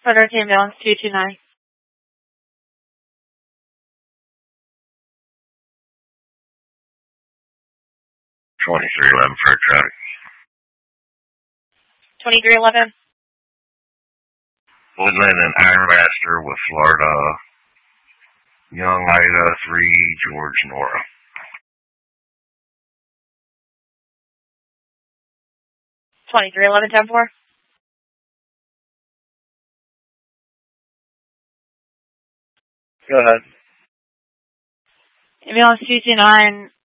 Frederick Ambulance 229. 2311 Freight traffic. 2311. Woodland and Ironmaster with Florida. Young Ida 3 George Nora. 2311 10-4. Go ahead. Ambulance 229